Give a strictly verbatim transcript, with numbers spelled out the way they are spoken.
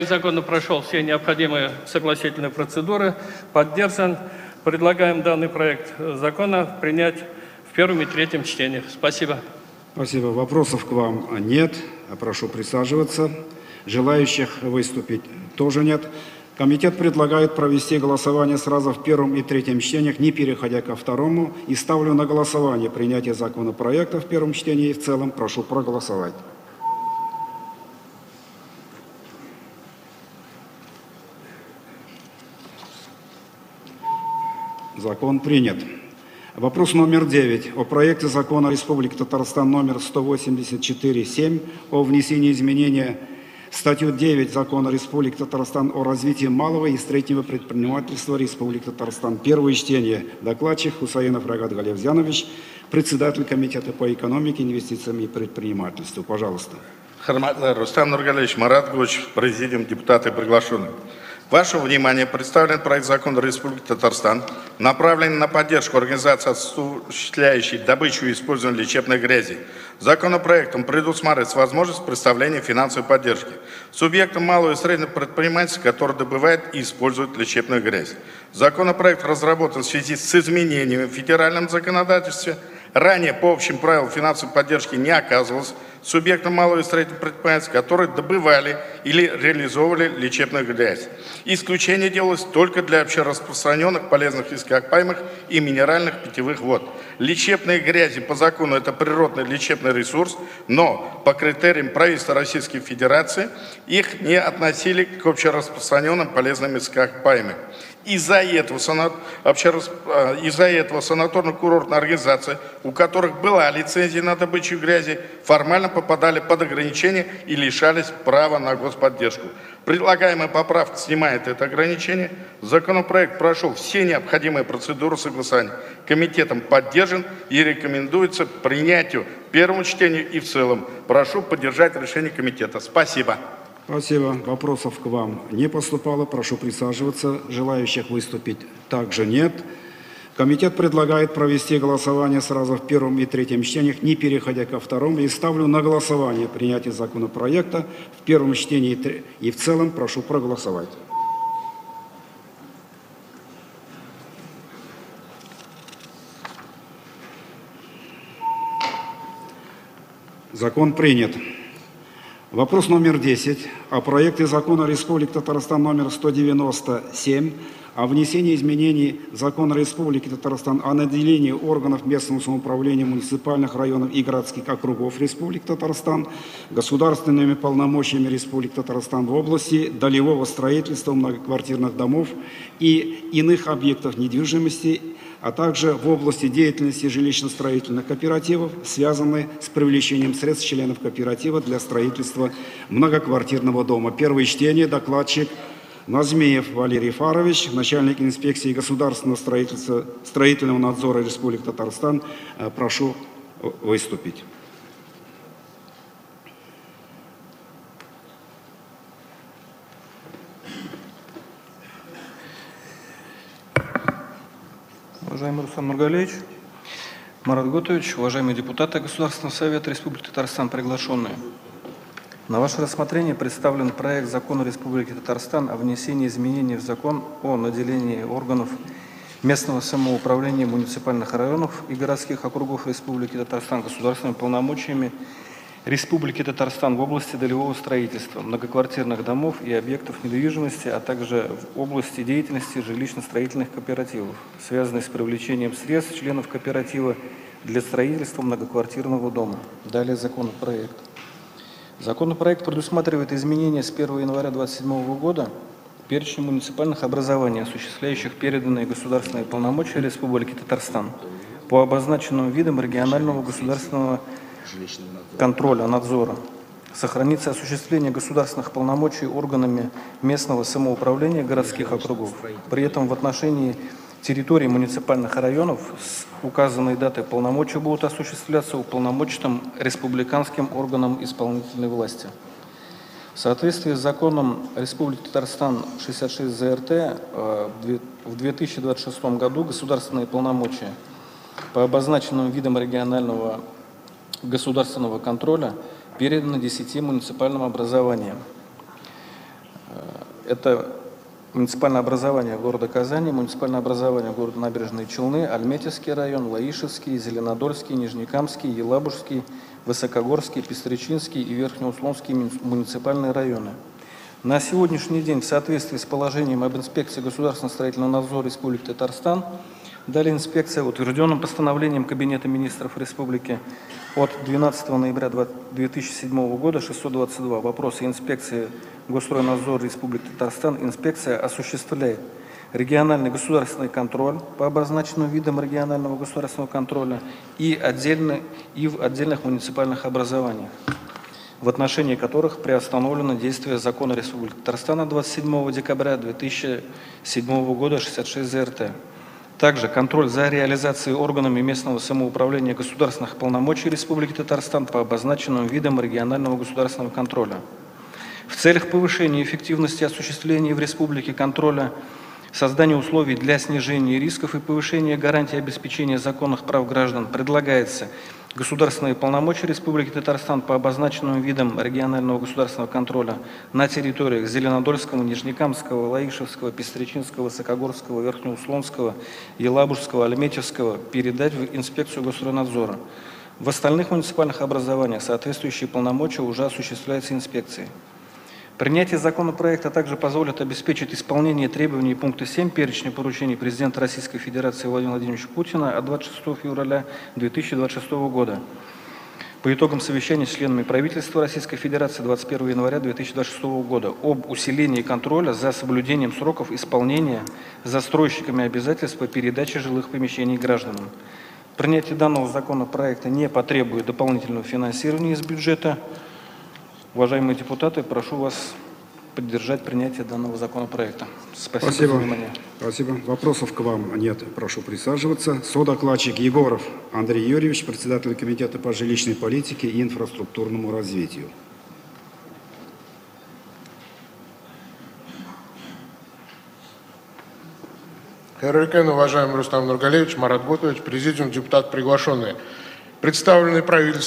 Закон прошел все необходимые согласительные процедуры, поддержан. Предлагаем данный проект закона принять в первом и третьем чтении. Спасибо. Спасибо. Вопросов к вам нет. Прошу присаживаться. Желающих выступить тоже нет. Комитет предлагает провести голосование сразу в первом и третьем чтениях, не переходя ко второму. И ставлю на голосование принятие законопроекта в первом чтении и в целом. Прошу проголосовать. Закон принят. Вопрос номер девять. О проекте закона Республики Татарстан номер сто восемьдесят четыре семь о внесении изменения в статью девять Закона Республики Татарстан о развитии малого и среднего предпринимательства Республики Татарстан. Первое чтение. Докладчик Хусаинов Рагат Галевзянович, председатель Комитета по экономике, инвестициям и предпринимательству. Пожалуйста. Харматли Рустам Нургалевич, Марат Гуч, президиум, депутаты приглашенные. Вашему вниманию представлен проект закона Республики Татарстан, направленный на поддержку организаций, осуществляющих добычу и использование лечебной грязи. Законопроектом предусматривается возможность представления финансовой поддержки субъектам малого и среднего предпринимательства, которые добывают и используют лечебную грязь. Законопроект разработан в связи с изменениями в федеральном законодательстве. Ранее по общим правилам финансовой поддержки не оказывалось субъектам малого и среднего предпринимательства, которые добывали или реализовывали лечебную грязь. Исключение делалось только для общераспространенных полезных ископаемых и минеральных питьевых вод. Лечебные грязи по закону это природный лечебный ресурс, но по критериям правительства Российской Федерации их не относили к общераспространенным полезным ископаемым. Из-за этого, санат... Из-за этого санаторно-курортные организации, у которых была лицензия на добычу грязи, формально попадали под ограничения и лишались права на господдержку. Предлагаемая поправка снимает это ограничение. Законопроект прошел все необходимые процедуры согласования. Комитетом поддержан и рекомендуется к принятию в первом чтении и в целом. Прошу поддержать решение комитета. Спасибо. Спасибо. Вопросов к вам не поступало. Прошу присаживаться. Желающих выступить также нет. Комитет предлагает провести голосование сразу в первом и третьем чтениях, не переходя ко второму. И ставлю на голосование принятие законопроекта в первом чтении и в целом. Прошу проголосовать. Закон принят. Вопрос номер десять. О проекте закона Республики Татарстан номер сто девяносто семь о внесении изменений в закон Республики Татарстан о наделении органов местного самоуправления муниципальных районов и городских округов Республики Татарстан государственными полномочиями Республики Татарстан в области долевого строительства многоквартирных домов и иных объектов недвижимости, а также в области деятельности жилищно-строительных кооперативов, связанные с привлечением средств членов кооператива для строительства многоквартирного дома. Первое чтение. Докладчик Назмеев Валерий Фарович, начальник инспекции государственного строительства, строительного надзора Республики Татарстан. Прошу выступить. Уважаемый Рустам Нургалевич, Марат Готович, уважаемые депутаты Государственного совета Республики Татарстан, приглашенные. На ваше рассмотрение представлен проект закона Республики Татарстан о внесении изменений в закон о наделении органов местного самоуправления муниципальных районов и городских округов Республики Татарстан государственными полномочиями Республики Татарстан в области долевого строительства, многоквартирных домов и объектов недвижимости, а также в области деятельности жилищно-строительных кооперативов, связанной с привлечением средств членов кооператива для строительства многоквартирного дома. Далее законопроект. Законопроект предусматривает изменения с первого января две тысячи двадцать седьмого года перечня муниципальных образований, осуществляющих переданные государственные полномочия Республики Татарстан по обозначенным видам регионального государственного контроля, надзора. Сохранится осуществление государственных полномочий органами местного самоуправления городских округов. При этом в отношении территорий муниципальных районов с указанной датой полномочия будут осуществляться уполномоченным республиканским органом исполнительной власти. В соответствии с законом Республики Татарстан шестьдесят шесть зэ эр тэ в две тысячи двадцать шестом году государственные полномочия по обозначенным видам регионального государственного контроля переданы десяти муниципальным образованиям. Это муниципальное образование города Казани, муниципальное образование города Набережные Челны, Альметьевский район, Лаишевский, Зеленодольский, Нижнекамский, Елабужский, Высокогорский, Пестричинский и Верхнеуслонский муниципальные районы. На сегодняшний день в соответствии с положением об инспекции государственного строительного надзора Республики Татарстан, далее инспекция утвержденным постановлением Кабинета министров Республики от двенадцатого ноября две тысячи седьмого года шестьсот двадцать два. Вопросы инспекции Госстройнадзора Республики Татарстан. Инспекция осуществляет региональный государственный контроль по обозначенным видам регионального государственного контроля и, отдельно, и в отдельных муниципальных образованиях, в отношении которых приостановлено действие закона Республики Татарстан двадцать седьмого декабря две тысячи седьмого года шестьдесят шесть зэ эр тэ. Также контроль за реализацией органами местного самоуправления государственных полномочий Республики Татарстан по обозначенным видам регионального государственного контроля. В целях повышения эффективности осуществления в республике контроля, создания условий для снижения рисков и повышения гарантий обеспечения законных прав граждан предлагается государственные полномочия Республики Татарстан по обозначенным видам регионального государственного контроля на территориях Зеленодольского, Нижнекамского, Лаишевского, Пестричинского, Высокогорского, Верхнеуслонского, Елабужского, Альметьевского передать в инспекцию Госстройнадзора. В остальных муниципальных образованиях соответствующие полномочия уже осуществляются инспекцией. Принятие законопроекта также позволит обеспечить исполнение требований пункта семь перечня поручений президента Российской Федерации Владимира Владимировича Путина от двадцать шестого февраля две тысячи двадцать шестого года. По итогам совещания с членами правительства Российской Федерации двадцать первого января две тысячи двадцать шестого года об усилении контроля за соблюдением сроков исполнения застройщиками обязательств по передаче жилых помещений гражданам. Принятие данного законопроекта не потребует дополнительного финансирования из бюджета. Уважаемые депутаты, прошу вас поддержать принятие данного законопроекта. Спасибо, Спасибо. за внимание. Спасибо. Вопросов к вам нет. Прошу присаживаться. Содокладчик Егоров Андрей Юрьевич, председатель Комитета по жилищной политике и инфраструктурному развитию. Хайрулькен, уважаемый Рустам Нургалевич, Марат Готович, президиум, депутат приглашенные. Представленный правительством